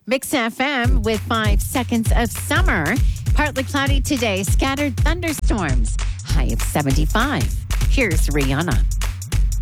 Mix FM with 5 seconds of summer. Partly cloudy today, scattered thunderstorms. High of 75. Here's Rihanna.